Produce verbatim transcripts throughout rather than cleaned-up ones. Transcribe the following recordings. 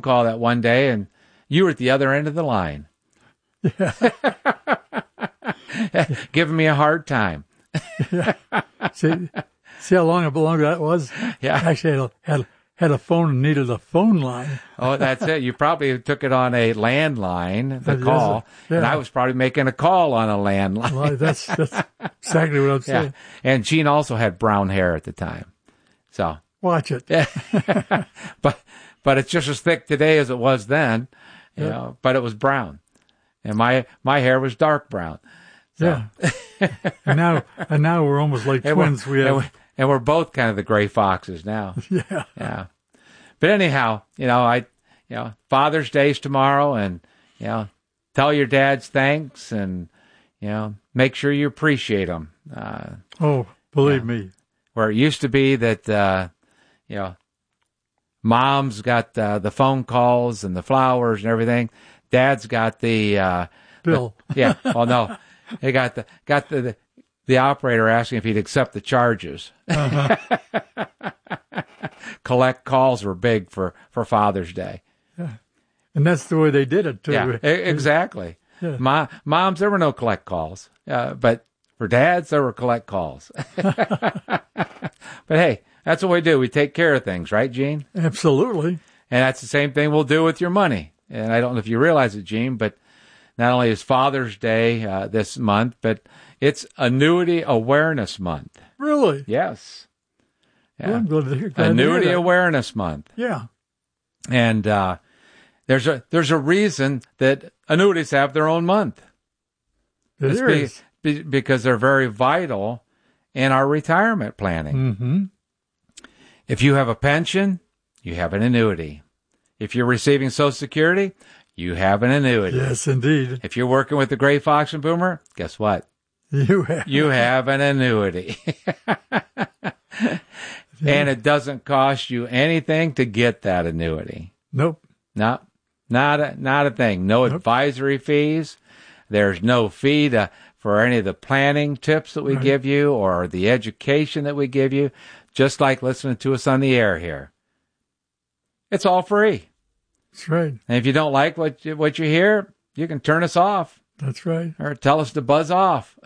call that one day, and you were at the other end of the line. Yeah. Giving me a hard time. Yeah. See, see how long long that was? Yeah. I actually had a, had, had a phone and needed a phone line. Oh, that's it. You probably took it on a landline, the Yes, call, yeah. and I was probably making a call on a landline. Well, that's, that's exactly what I'm Yeah. saying. And Gene also had brown hair at the time. So, Watch it. but but it's just as thick today as it was then, you Yeah. know, but it was brown. And my my hair was dark brown. So. Yeah. and now and now we're almost like And twins. we're, We have and, we're, and we're both kind of the gray foxes now. yeah. Yeah. But anyhow, you know, I, you know, Father's Day's tomorrow, and, you know, tell your dads thanks, and, you know, make sure you appreciate them. Uh, Oh, believe yeah. me. where it used to be that, uh, you know, mom's got uh, the phone calls and the flowers and everything. Dad's got the, uh, Bill. the- yeah. Oh no, they got the got the, the the operator asking if he'd accept the charges. Uh-huh. Collect calls were big for for Father's Day. And that's the way they did it, too. Yeah, e- exactly. Yeah. My, moms, there were no collect calls, uh, but for dads, there were collect calls. But hey, that's what we do. We take care of things, right, Gene? Absolutely. And that's the same thing we'll do with your money. And I don't know if you realize it, Gene, but not only is Father's Day uh, this month, but it's Annuity Awareness Month. Really? Yes. Yeah. Well, I'm glad to hear, glad to Annuity hear that. Awareness Month. Yeah. And uh, there's a there's a reason that annuities have their own month. It It's is. be- be- because they're very vital in our retirement planning. Mm-hmm. If you have a pension, you have an annuity. If you're receiving Social Security, you have an annuity. Yes, indeed. If you're working with the Gray Fox and Boomer, guess what? You have. You have an annuity. And it doesn't cost you anything to get that annuity. Nope. No, not a, not a thing. No Nope. advisory fees. There's no fee to, for any of the planning tips that we Right. give you or the education that we give you, just like listening to us on the air here. It's all free. That's right. And if you don't like what you, what you hear, you can turn us off That's right. or tell us to buzz off.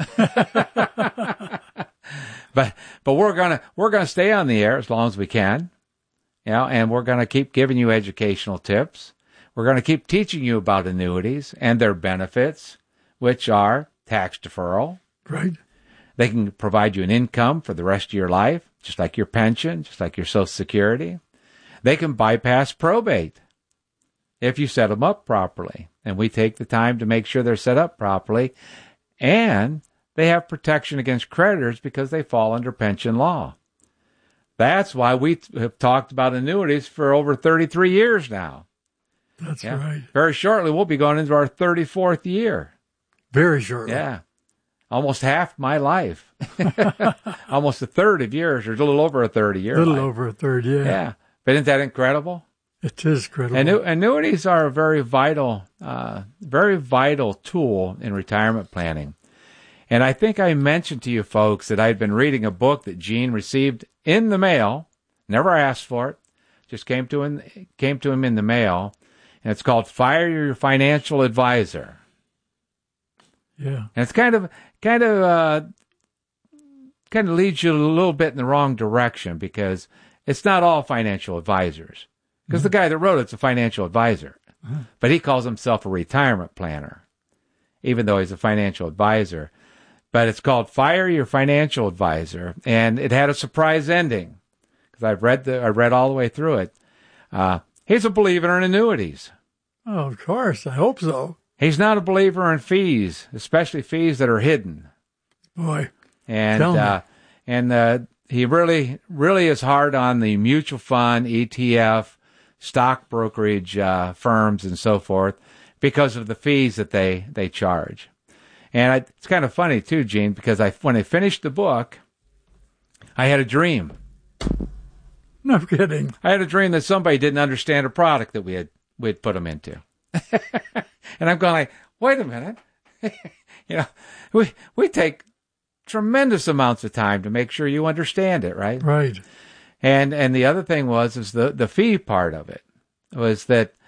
but but we're gonna we're gonna stay on the air as long as we can, you know, and we're gonna keep giving you educational tips. We're gonna keep teaching you about annuities and their benefits, which are tax deferral. Right. They can provide you an income for the rest of your life, just like your pension, just like your Social Security. They can bypass probate if you set them up properly. And we take the time to make sure they're set up properly. And they have protection against creditors because they fall under pension law. That's why we have talked about annuities for over thirty-three years now. That's Yeah. right. Very shortly, we'll be going into our thirty-fourth year. Very shortly. Yeah. Almost half my life. Almost a third of yours, or a little over a third of A your little life. over a third, yeah. Yeah. But isn't that incredible? It is credible. Annu- annuities are a very vital, uh, very vital tool in retirement planning. And I think I mentioned to you folks that I'd been reading a book that Gene received in the mail, never asked for it, just came to him, came to him in the mail, and it's called Fire Your Financial Advisor. Yeah. And it's kind of, kind of, uh, kind of leads you a little bit in the wrong direction because it's not all financial advisors. Because the guy that wrote it's a financial advisor, but he calls himself a retirement planner, even though he's a financial advisor. But it's called Fire Your Financial Advisor, and it had a surprise ending because I've read the, I read all the way through it. Uh, he's a believer in annuities. Oh, of course. I hope so. He's not a believer in fees, especially fees that are hidden. Boy. And Tell me. uh, and uh, he really, really is hard on the mutual fund, E T F, stock brokerage uh, firms, and so forth because of the fees that they, they charge. And I, it's kind of funny, too, Gene, because I when I finished the book, I had a dream. No kidding. I had a dream that somebody didn't understand a product that we had we had put them into. And I'm going like, wait a minute. you know, we we take tremendous amounts of time to make sure you understand it, right? Right. And and the other thing was is the, the fee part of it was that